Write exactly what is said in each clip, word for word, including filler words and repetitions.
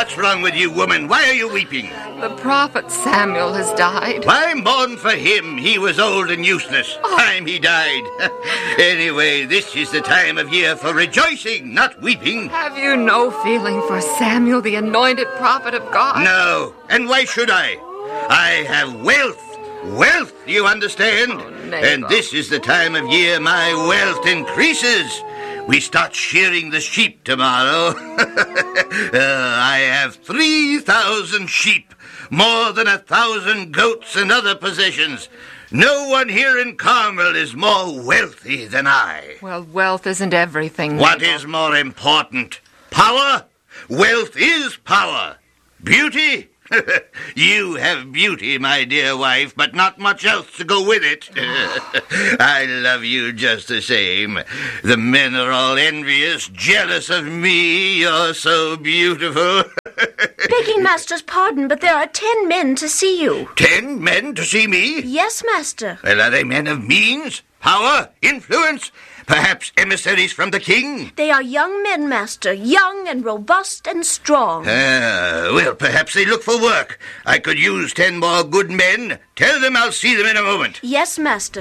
What's wrong with you, woman? Why are you weeping? The prophet Samuel has died. Why mourn for him? He was old and useless. Oh. Time he died. Anyway, this is the time of year for rejoicing, not weeping. Have you no feeling for Samuel, the anointed prophet of God? No. And why should I? I have wealth. Wealth, you understand? Oh, and this is the time of year my wealth increases. We start shearing the sheep tomorrow. uh, I have three thousand sheep, more than a thousand goats and other possessions. No one here in Carmel is more wealthy than I. Well, wealth isn't everything. What is more important? Power? Wealth is power. Beauty? You have beauty, my dear wife, but not much else to go with it. I love you just the same. The men are all envious, jealous of me. You're so beautiful. Begging master's pardon, but there are ten men to see you. Ten men to see me? Yes, master. Well, are they men of means, power, influence? Perhaps emissaries from the king? They are young men, master, young and robust and strong. Ah, well, perhaps they look for work. I could use ten more good men. Tell them I'll see them in a moment. Yes, master.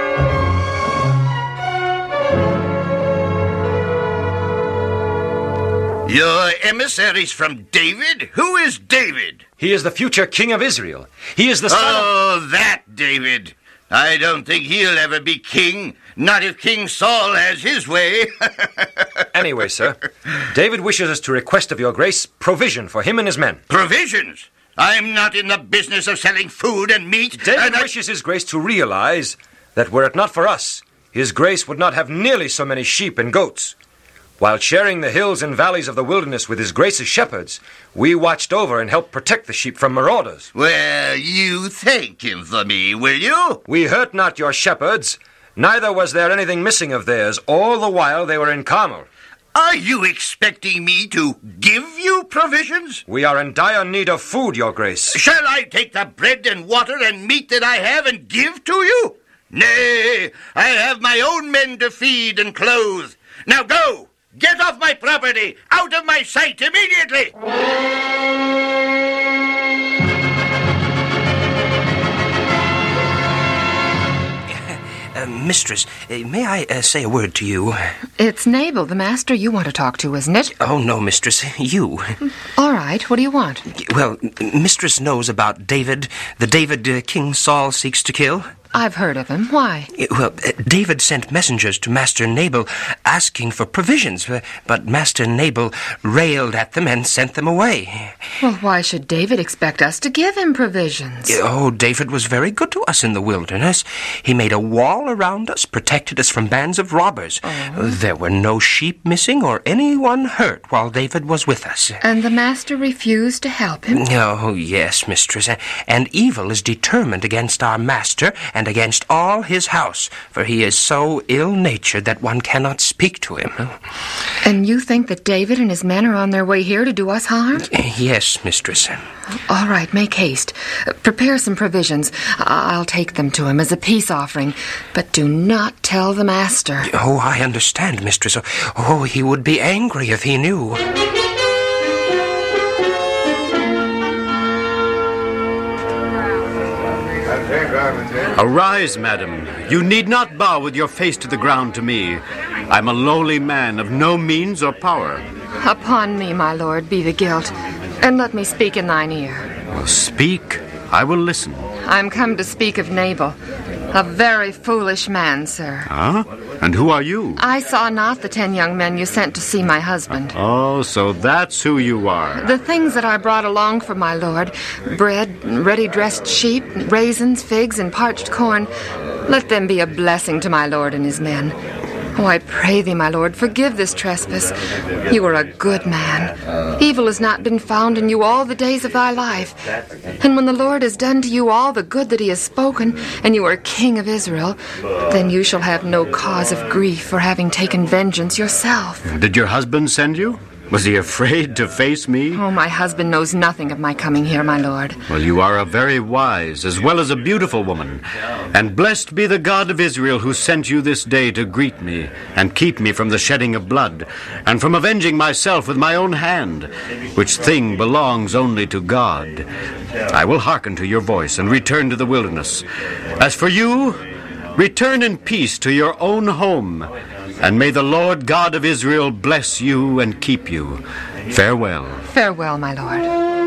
You're emissaries from David? Who is David? He is the future king of Israel. He is the son oh, of... Oh, that David. I don't think he'll ever be king. Not if King Saul has his way. Anyway, sir, David wishes us to request of your grace provision for him and his men. Provisions? I'm not in the business of selling food and meat. David and I... wishes his grace to realize that were it not for us, his grace would not have nearly so many sheep and goats. While sharing the hills and valleys of the wilderness with his grace's shepherds, we watched over and helped protect the sheep from marauders. Well, you thank him for me, will you? We hurt not your shepherds, neither was there anything missing of theirs, all the while they were in Carmel. Are you expecting me to give you provisions? We are in dire need of food, your grace. Shall I take the bread and water and meat that I have and give to you? Nay, I have my own men to feed and clothe. Now go! Get off my property! Out of my sight immediately! Uh, mistress, uh, may I uh, say a word to you? It's Nabal, the master you want to talk to, isn't it? Oh, no, mistress, you. All right, what do you want? Well, mistress knows about David, the David uh, King Saul seeks to kill. I've heard of him. Why? Well, uh, David sent messengers to Master Nabal asking for provisions, uh, but Master Nabal railed at them and sent them away. Well, why should David expect us to give him provisions? Oh, David was very good to us in the wilderness. He made a wall around us, protected us from bands of robbers. Oh. There were no sheep missing or anyone hurt while David was with us. And the master refused to help him? Oh, yes, mistress. And evil is determined against our master and against all his house, for he is so ill-natured that one cannot speak to him. And you think that David and his men are on their way here to do us harm? Yes, mistress. All right, make haste. Prepare some provisions. I'll take them to him as a peace offering, but do not tell the master. Oh, I understand, mistress. Oh, he would be angry if he knew. Arise, madam. You need not bow with your face to the ground to me. I'm a lowly man of no means or power. Upon me, my lord, be the guilt, and let me speak in thine ear. Well, speak. I will listen. I'm come to speak of Nabal, a very foolish man, sir. Huh? And who are you? I saw not the ten young men you sent to see my husband. Oh, so that's who you are. The things that I brought along for my lord, bread, ready-dressed sheep, raisins, figs, and parched corn, let them be a blessing to my lord and his men. Oh, I pray thee, my lord, forgive this trespass. You are a good man. Evil has not been found in you all the days of thy life. And when the Lord has done to you all the good that he has spoken, and you are king of Israel, then you shall have no cause of grief for having taken vengeance yourself. Did your husband send you? Was he afraid to face me? Oh, my husband knows nothing of my coming here, my lord. Well, you are a very wise as well as a beautiful woman. And blessed be the God of Israel who sent you this day to greet me and keep me from the shedding of blood and from avenging myself with my own hand, which thing belongs only to God. I will hearken to your voice and return to the wilderness. As for you, return in peace to your own home, and may the Lord God of Israel bless you and keep you. Farewell. Farewell, my lord.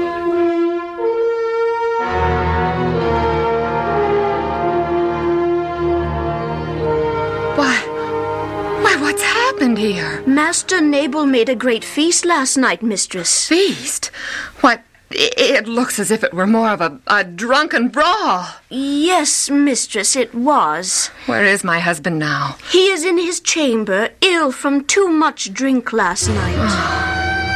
Why, why, what's happened here? Master Nabal made a great feast last night, mistress. Feast? Why, it looks as if it were more of a, a drunken brawl. Yes, mistress, it was. Where is my husband now? He is in his chamber, ill from too much drink last night.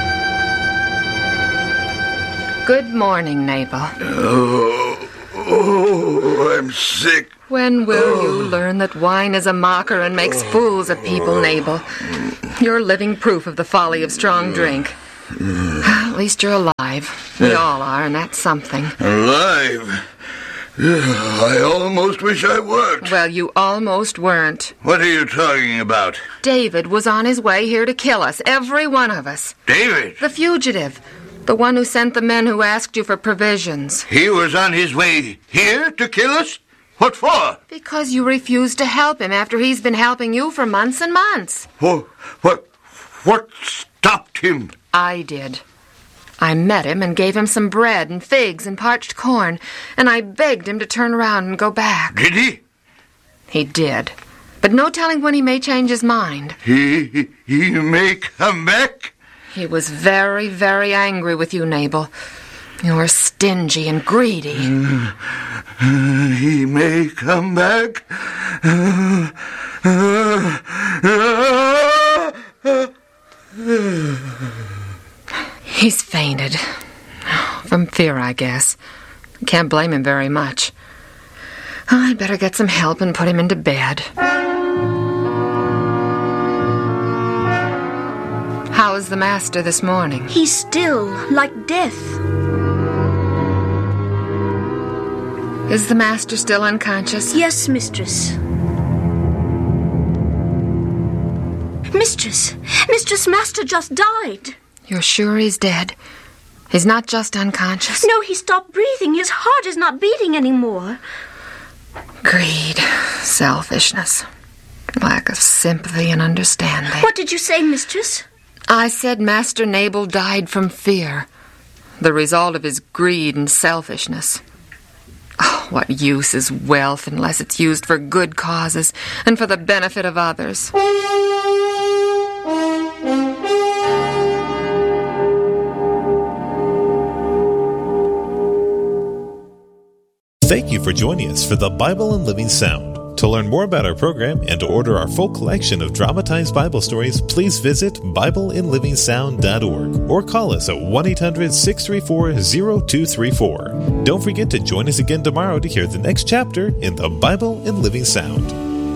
Good morning, Nabal. Oh, oh, I'm sick. When will you learn that wine is a mocker and makes fools of people, Nabal? You're living proof of the folly of strong drink. At least you're alive. We all are, and that's something. Alive? I almost wish I weren't. Well, you almost weren't. What are you talking about? David was on his way here to kill us, every one of us. David? The fugitive. The one who sent the men who asked you for provisions. He was on his way here to kill us? What for? Because you refused to help him after he's been helping you for months and months. What, what, what stopped him? I did. I met him and gave him some bread and figs and parched corn, and I begged him to turn around and go back. Did he? He did. But no telling when he may change his mind. He, he may come back? He was very, very angry with you, Nabal. You're stingy and greedy. Uh, uh, he may come back. Uh, uh, uh, uh, He's fainted. From fear, I guess. Can't blame him very much. I'd better get some help and put him into bed. How is the master this morning? He's still like death. Is the master still unconscious? Yes, mistress. Mistress! Mistress, master just died. You're sure he's dead? He's not just unconscious? No, he stopped breathing. His heart is not beating anymore. Greed, selfishness, lack of sympathy and understanding. What did you say, mistress? I said Master Nabal died from fear, the result of his greed and selfishness. Oh, what use is wealth unless it's used for good causes and for the benefit of others? Thank you for joining us for the Bible in Living Sound. To learn more about our program and to order our full collection of dramatized Bible stories, please visit Bible in Living Sound dot org or call us at one eight hundred, six three four, zero two three four. Don't forget to join us again tomorrow to hear the next chapter in the Bible in Living Sound.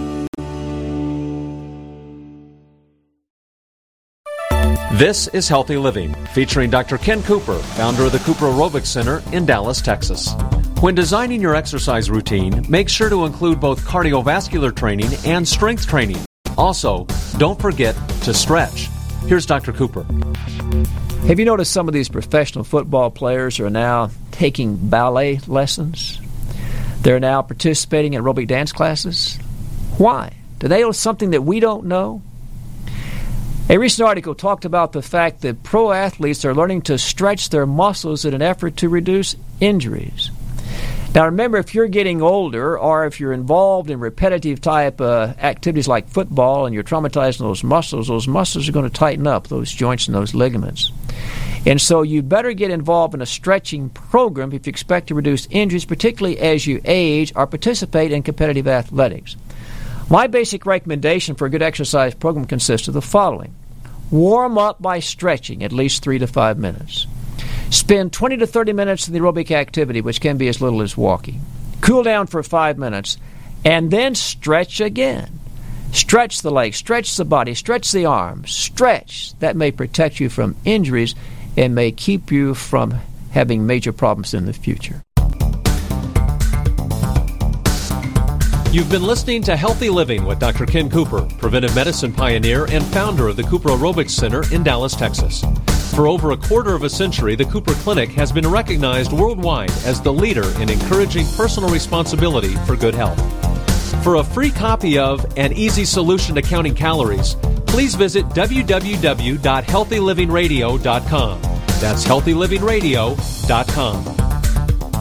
This is Healthy Living, featuring Doctor Ken Cooper, founder of the Cooper Aerobics Center in Dallas, Texas. When designing your exercise routine, make sure to include both cardiovascular training and strength training. Also, don't forget to stretch. Here's Doctor Cooper. Have you noticed some of these professional football players are now taking ballet lessons? They're now participating in aerobic dance classes. Why? Do they know something that we don't know? A recent article talked about the fact that pro athletes are learning to stretch their muscles in an effort to reduce injuries. Now remember, if you're getting older or if you're involved in repetitive type uh, activities like football and you're traumatizing those muscles, those muscles are going to tighten up, those joints and those ligaments. And so you better get involved in a stretching program if you expect to reduce injuries, particularly as you age or participate in competitive athletics. My basic recommendation for a good exercise program consists of the following. Warm up by stretching at least three to five minutes. Spend twenty to thirty minutes in the aerobic activity, which can be as little as walking. Cool down for five minutes, and then stretch again. Stretch the legs, stretch the body, stretch the arms, stretch. That may protect you from injuries and may keep you from having major problems in the future. You've been listening to Healthy Living with Doctor Ken Cooper, preventive medicine pioneer and founder of the Cooper Aerobics Center in Dallas, Texas. For over a quarter of a century, the Cooper Clinic has been recognized worldwide as the leader in encouraging personal responsibility for good health. For a free copy of An Easy Solution to Counting Calories, please visit w w w dot healthy living radio dot com. That's healthy living radio dot com.